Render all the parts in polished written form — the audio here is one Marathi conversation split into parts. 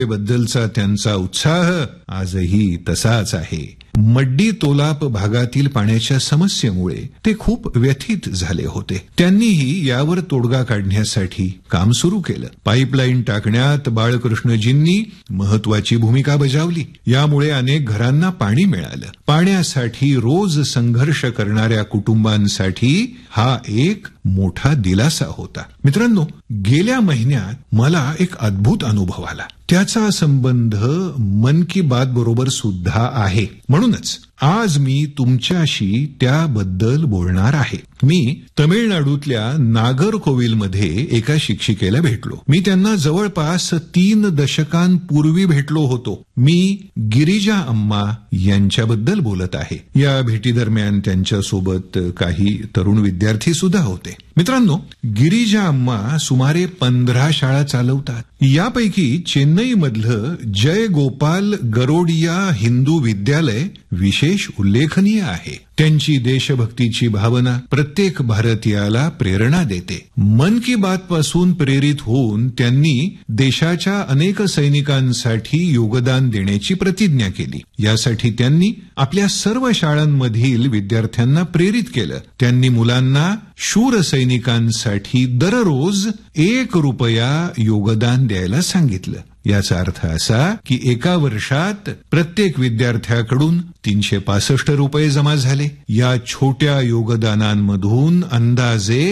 बद्दलचा त्यांचा उत्साह आजही तसाच आहे. मड्डी तोलाप भागातील पाण्याच्या समस्येमुळे ते खूप व्यथित झाले होते. त्यांनीही यावर तोडगा काढण्यासाठी काम सुरू केलं. पाईपलाईन टाकण्यात बाळकृष्णजींनी महत्वाची भूमिका बजावली. यामुळे अनेक घरांना पाणी मिळालं. पाण्यासाठी रोज संघर्ष करणाऱ्या कुटुंबांसाठी हा एक मोठा दिलासा होता. मित्रांनो, गेल्या महिन्यात मला एक अद्भुत अनुभव आला. त्याचा संबंध मन की बात बरोबर सुद्धा आहे. म्हणूनच आज मी तुमच्याशी त्याबद्दल बोलणार आहे. मी तमिळनाडूतल्या नागरकोविलमध्ये एका शिक्षिकेला भेटलो. मी त्यांना जवळपास 3 दशकांपूर्वी भेटलो होतो. मी गिरिजा अम्मा यांच्याबद्दल बोलत आहे. या भेटीदरम्यान त्यांच्यासोबत काही तरुण विद्यार्थी सुद्धा होते. मित्रांनो, गिरिजा अम्मा सुमारे 15 शाळा चालवतात. यापैकी चेन्नई मधलं जय गोपाल गरोडिया हिंदू विद्यालय विशेष उल्लेखनीय आहे. त्यांची देशभक्तीची भावना प्रत्येक भारतीयाला प्रेरणा देते. मन की बात पासून प्रेरित होऊन त्यांनी देशाच्या अनेक सैनिकांसाठी योगदान देण्याची प्रतिज्ञा केली. यासाठी त्यांनी आपल्या सर्व शाळांमधील विद्यार्थ्यांना प्रेरित केलं. त्यांनी मुलांना शूर सैनिकांसाठी दररोज 1 रुपया योगदान द्यायला सांगितलं. याचा अर्थ असा की एका वर्षात प्रत्येक विद्यार्थ्याकडून 365 रुपये जमा झाले. या छोट्या योगदानांमधून अंदाजे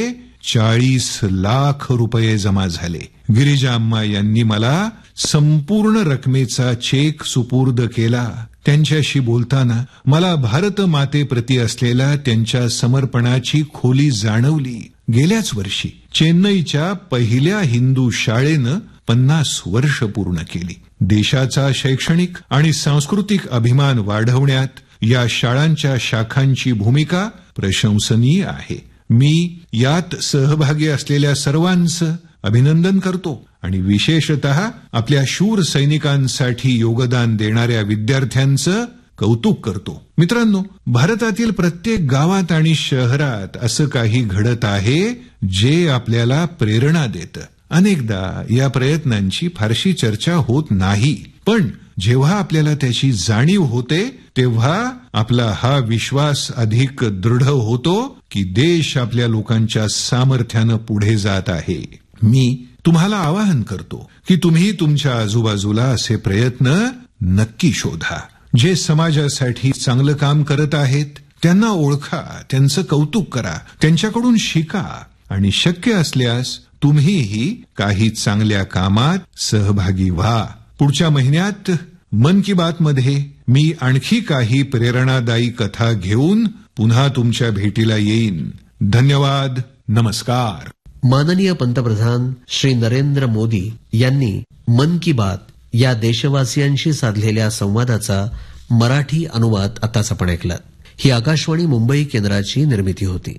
40 लाख रुपये जमा झाले. गिरिजा अम्मा यांनी मला संपूर्ण रकमेचा चेक सुपूर्द केला. त्यांच्याशी बोलताना मला भारत मातेप्रती असलेल्या त्यांच्या समर्पणाची खोली जाणवली. गेल्याच वर्षी चेन्नईच्या पहिल्या हिंदू शाळेनं 50 वर्ष पूर्ण केली. देशाचा शैक्षणिक आणि सांस्कृतिक अभिमान वाढवण्यात या शाळांच्या शाखांची भूमिका प्रशंसनीय आहे. मी यात सहभागी असलेल्या सर्वांचं अभिनंदन करतो आणि विशेषतः आपल्या शूर सैनिकांसाठी योगदान देणाऱ्या विद्यार्थ्यांचं कौतुक करतो. मित्रांनो, भारतातील प्रत्येक गावात आणि शहरात असं काही घडत आहे जे आपल्याला प्रेरणा देतं. अनेकदा या प्रयत्नांची फारशी चर्चा होत नाही, पण जेव्हा आपल्याला त्याची जाणीव होते तेव्हा आपला हा विश्वास अधिक दृढ होतो की देश आपल्या लोकांच्या सामर्थ्यानं पुढे जात आहे. मी तुम्हाला आवाहन करतो की तुम्ही तुमच्या आजूबाजूला असे प्रयत्न नक्की शोधा. जे समाजासाठी चांगलं काम करत आहेत त्यांना ओळखा, त्यांचं कौतुक करा, त्यांच्याकडून शिका आणि शक्य असल्यास तुम्हीही काही चांगल्या कामात सहभागी व्हा. पुढच्या महिन्यात मन की बात मध्ये मी आणखी काही प्रेरणादायी कथा घेऊन पुन्हा तुमच्या भेटीला येईन. धन्यवाद. नमस्कार. माननीय पंतप्रधान श्री नरेंद्र मोदी यांनी मन की बात या देशवासियांशी साधलेल्या संवादाचा मराठी अनुवाद आताच आपण ऐकलात. ही आकाशवाणी मुंबई केंद्राची निर्मिती होती.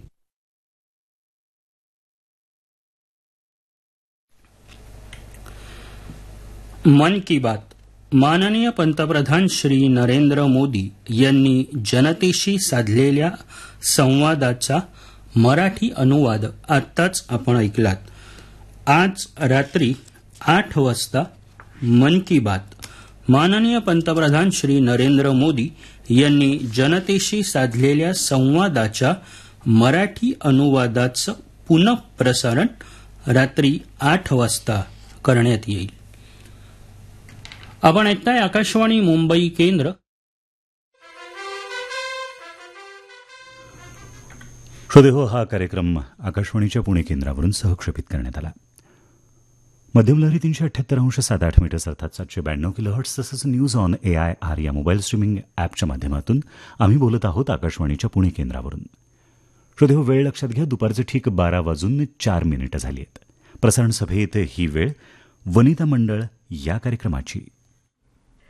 मन की बात माननीय पंतप्रधान श्री नरेंद्र मोदी यांनी जनतेशी साधलेल्या संवादाचा मराठी अनुवाद आत्ताच आपण ऐकलात. आज रात्री 8 वाजता मन की बात माननीय पंतप्रधान श्री नरेंद्र मोदी यांनी जनतेशी साधलेल्या संवादाच्या मराठी अनुवादाचं पुनःप्रसारण रात्री 8 वाजता करण्यात येईल. आपण ऐकताय आकाशवाणी मुंबई केंद्र. श्रोतेहो, हा कार्यक्रम आकाशवाणीच्या पुणे केंद्रावरून सहक्षेपित करण्यात आला. मध्यमलहरी 378.7 मीटर्स अर्थात 792 किलोहर्ट्ज तसंच न्यूज ऑन AIR या मोबाईल स्ट्रीमिंग ॲपच्या माध्यमातून आम्ही बोलत आहोत आकाशवाणीच्या पुणे केंद्रावरून. श्रोतेहो, वेळ लक्षात घ्या, दुपारचे ठीक 12:04 झाली आहेत. प्रसारण सभेत ही वेळ वनिता मंडळ या कार्यक्रमाची.